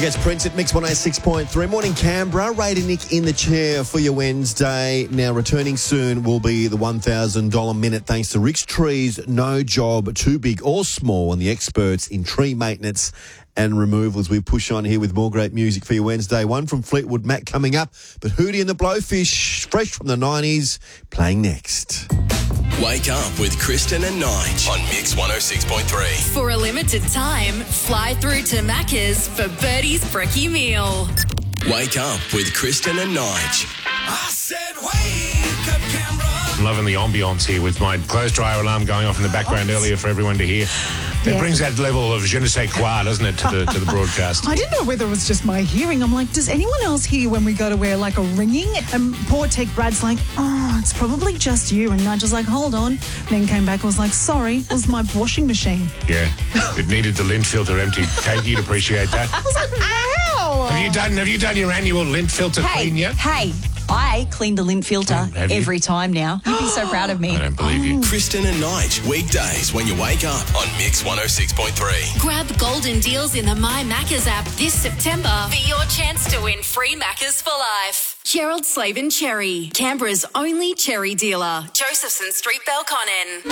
Gets Prince at Mix 106.3. Morning, Canberra. Ray and Nick in the chair for your Wednesday. Now, returning soon will be the $1,000 minute thanks to Rick's Trees. No job too big or small, and the experts in tree maintenance and removal as we push on here with more great music for your Wednesday. One from Fleetwood Mac coming up, but Hootie and the Blowfish, fresh from the 90s, playing next. Wake up with Kristen and Nige on Mix 106.3. For a limited time, fly through to Macca's for Birdie's Brekkie Meal. Wake up with Kristen and Nige. I said wake up, Canberra. I'm loving the ambience here with my clothes dryer alarm going off in the background earlier for everyone to hear. It brings that level of je ne sais quoi, doesn't it, to the broadcast? I didn't know whether it was just my hearing. I'm like, does anyone else hear when we go to wear like a ringing? And poor Tech Brad's like, oh, it's probably just you. And Nigel's like, hold on. Then came back and was like, sorry, it was my washing machine. Yeah, it needed the lint filter emptied. Kate, you'd appreciate that. I was like, wow. Have you done your annual lint filter clean yet? Hey, I clean the lint filter every time now. You'd be so proud of me. I don't believe you. Kristen and Nige, weekdays when you wake up on Mix 106.3. Grab golden deals in the My Macca's app this September for your chance to win free Macca's for life. Gerald Slavin Cherry, Canberra's only cherry dealer. Josephson Street, Belconnen.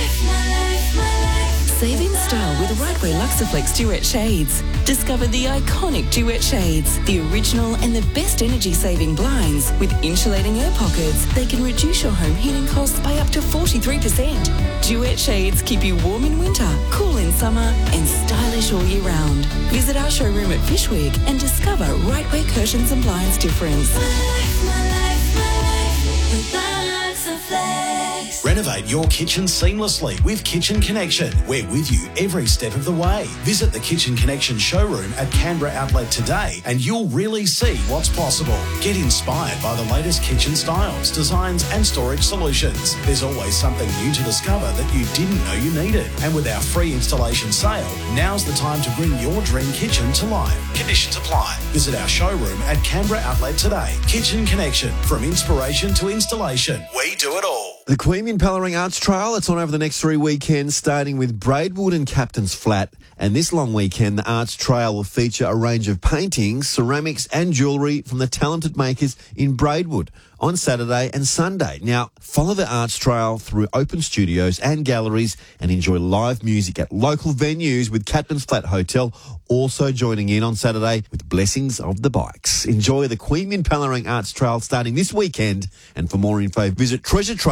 Save in style with Right Way Luxaflex Duet Shades. Discover the iconic Duet Shades, the original and the best energy-saving blinds. With insulating air pockets, they can reduce your home heating costs by up to 43%. Duet Shades keep you warm in winter, cool in summer, and stylish all year round. Visit our showroom at Fishwick and discover Right Way Curtains and Blinds difference. Renovate your kitchen seamlessly with Kitchen Connection. We're with you every step of the way. Visit the Kitchen Connection showroom at Canberra Outlet today and you'll really see what's possible. Get inspired by the latest kitchen styles, designs and storage solutions. There's always something new to discover that you didn't know you needed. And with our free installation sale, now's the time to bring your dream kitchen to life. Conditions apply. Visit our showroom at Canberra Outlet today. Kitchen Connection. From inspiration to installation, we do it all. The Queanbeyan Pellerin Arts Trail, it's on over the next 3 weekends, starting with Braidwood and Captain's Flat. And this long weekend, the Arts Trail will feature a range of paintings, ceramics and jewellery from the talented makers in Braidwood on Saturday and Sunday. Now, follow the Arts Trail through open studios and galleries and enjoy live music at local venues with Captain's Flat Hotel also joining in on Saturday with Blessings of the Bikes. Enjoy the Queanbeyan Pellerin Arts Trail starting this weekend. And for more info, visit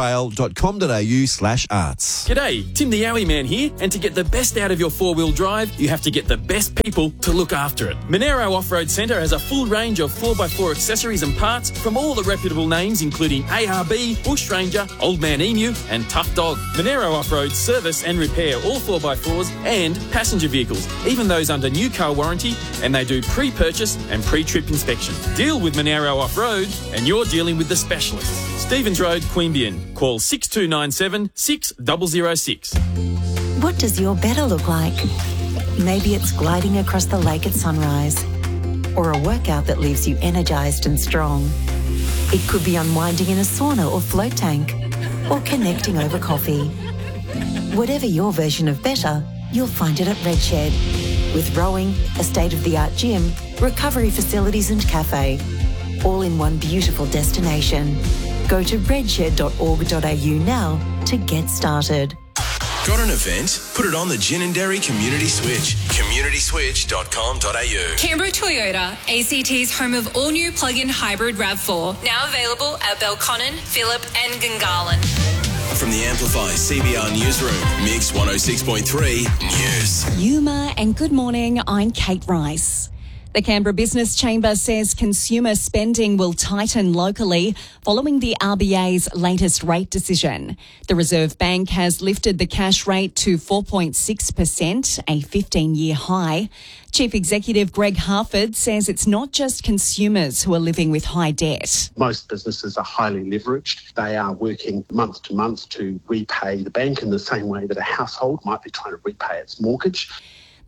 treasuretrail.com.au/arts. G'day, Tim the Yowie Man here, and to get the best out of your four-wheel drive, you have to get the best people to look after it. Monero Off-Road Centre has a full range of 4x4 accessories and parts from all the reputable names including ARB, Bush Ranger, Old Man Emu and Tough Dog. Monero Off-Road service and repair all 4x4s and passenger vehicles, even those under new car warranty, and they do pre-purchase and pre-trip inspection. Deal with Monero Off-Road and you're dealing with the specialists. Stevens Road, Queanbeyan. Call 6297 6006. What does your better look like? Maybe it's gliding across the lake at sunrise, or a workout that leaves you energised and strong. It could be unwinding in a sauna or float tank, or connecting over coffee. Whatever your version of better, you'll find it at Redshed. With rowing, a state-of-the-art gym, recovery facilities and cafe, all in one beautiful destination. Go to redshed.org.au now to get started. Got an event? Put it on the Ginninderry Community Switch. communityswitch.com.au. Canberra Toyota, ACT's home of all-new plug-in hybrid RAV4. Now available at Belconnen, Phillip and Gungahlin. From the Amplify CBR Newsroom, Mix 106.3 News. Yuma and good morning, I'm Kate Rice. The Canberra Business Chamber says consumer spending will tighten locally following the RBA's latest rate decision. The Reserve Bank has lifted the cash rate to 4.6%, a 15-year high. Chief Executive Greg Harford says it's not just consumers who are living with high debt. Most businesses are highly leveraged. They are working month to month to repay the bank in the same way that a household might be trying to repay its mortgage.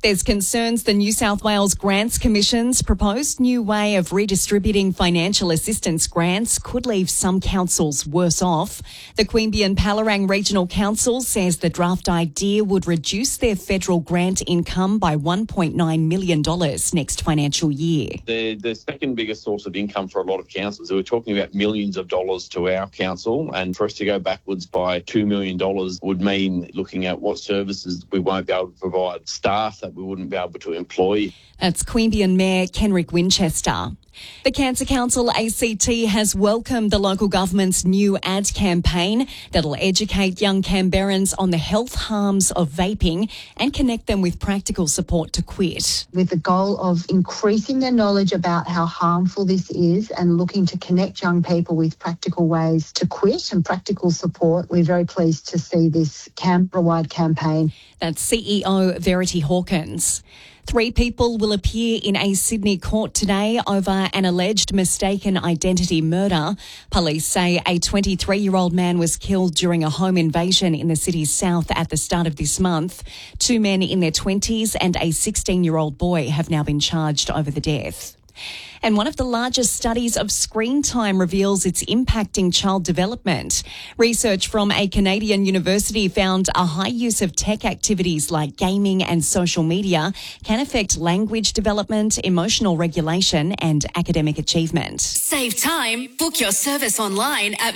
There's concerns the New South Wales Grants Commission's proposed new way of redistributing financial assistance grants could leave some councils worse off. The Queanbeyan-Palerang Regional Council says the draft idea would reduce their federal grant income by $1.9 million next financial year. The second biggest source of income for a lot of councils. We're talking about millions of dollars to our council, and for us to go backwards by $2 million would mean looking at what services we won't be able to provide, staff that we wouldn't be able to employ. That's Queanbeyan Mayor Kenrick Winchester. The Cancer Council ACT has welcomed the local government's new ad campaign that'll educate young Canberrans on the health harms of vaping and connect them with practical support to quit. With the goal of increasing their knowledge about how harmful this is and looking to connect young people with practical ways to quit and practical support, we're very pleased to see this Canberra-wide campaign. That's CEO Verity Hawkins. 3 people will appear in a Sydney court today over an alleged mistaken identity murder. Police say a 23-year-old man was killed during a home invasion in the city's south at the start of this month. 2 men in their 20s and a 16-year-old boy have now been charged over the death. And one of the largest studies of screen time reveals it's impacting child development. Research from a Canadian university found a high use of tech activities like gaming and social media can affect language development, emotional regulation and academic achievement. Save time. Book your service online at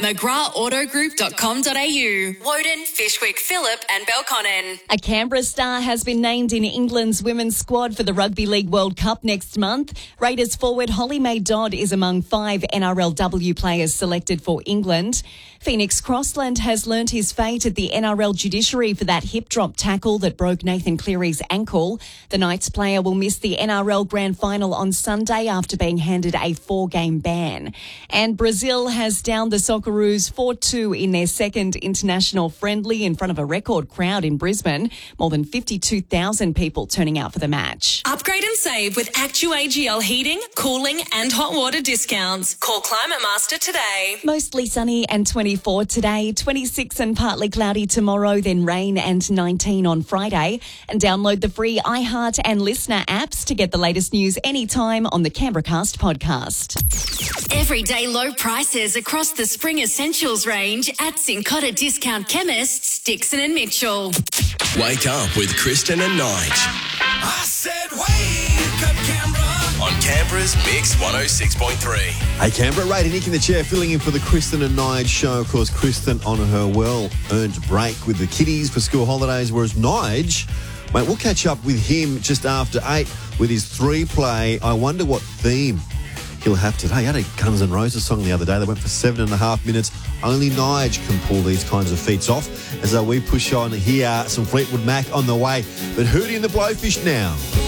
mcgrathautogroup.com.au. Woden, Fishwick, Phillip and Belconnen. A Canberra star has been named in England's women's squad for the Rugby League World Cup next month. Raiders forward Holly May Dodd is among 5 NRLW players selected for England. Phoenix Crossland has learnt his fate at the NRL judiciary for that hip drop tackle that broke Nathan Cleary's ankle. The Knights player will miss the NRL Grand Final on Sunday after being handed a 4-game ban. And Brazil has downed the Socceroos 4-2 in their second international friendly in front of a record crowd in Brisbane. More than 52,000 people turning out for the match. Upgrade and save with ActuAGL heating, cooling and hot water discounts. Call Climate Master today. Mostly sunny and 24 today, 26 and partly cloudy tomorrow, then rain and 19 on Friday. And download the free iHeart and Listener apps to get the latest news anytime on the Canberracast podcast. Everyday low prices across the spring essentials range at Cincotta Discount Chemists, Dixon and Mitchell. Wake up with Kristen and Nige. I said wake up, Canberra. On Canberra's Mix 106.3. Hey Canberra, Ray Nick in the chair filling in for the Kristen and Nige show. Of course, Kristen on her well-earned break with the kiddies for school holidays, whereas Nige, mate, we'll catch up with him just after 8 with his 3-play. I wonder what theme he'll have today. He had a Guns N' Roses song the other day that went for 7.5 minutes. Only Nige can pull these kinds of feats off. As we push on here, some Fleetwood Mac on the way. But Hootie and the Blowfish now.